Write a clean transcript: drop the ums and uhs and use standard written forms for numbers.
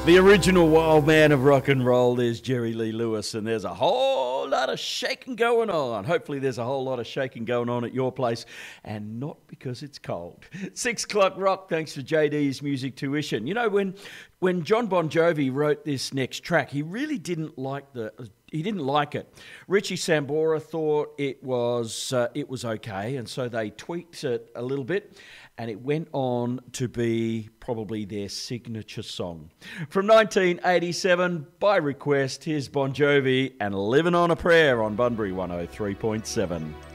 The original wild man of rock and roll is Jerry Lee Lewis, and there's a whole lot of shaking going on. Hopefully there's a whole lot of shaking going on at your place, and not because it's cold. 6 o'clock rock, thanks to JD's Music Tuition. You know, when John Bon Jovi wrote this next track, he really didn't like it. Richie Sambora thought it was okay, and so they tweaked it a little bit, and it went on to be probably their signature song. From 1987, by request, here's Bon Jovi and Living on a Prayer on Bunbury 103.7.